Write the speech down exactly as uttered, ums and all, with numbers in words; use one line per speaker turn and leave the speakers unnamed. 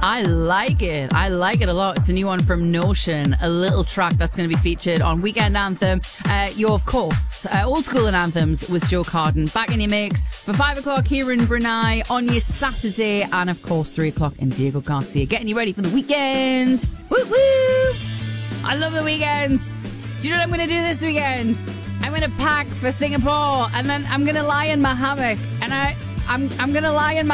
I like it. I like it a lot. It's a new one from Notion, a little track that's going to be featured on Weekend Anthem. Uh, you're, of course, uh, old school and anthems with Joe Carden back in your mix for five o'clock here in Brunei on your Saturday, and of course three o'clock in Diego Garcia, getting you ready for the weekend. Woo woo! I love the weekends. Do you know what I'm going to do this weekend? I'm going to pack for Singapore, and then I'm going to lie in my hammock, and I, I'm, I'm going to lie in my